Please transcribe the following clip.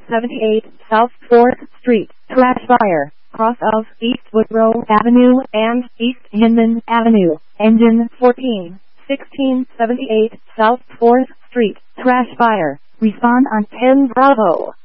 1678 South 4th Street, trash fire, cross of East Woodrow Avenue and East Hinman Avenue, engine 14, 1678 South 4th Street, trash fire. Respond on 10 Bravo.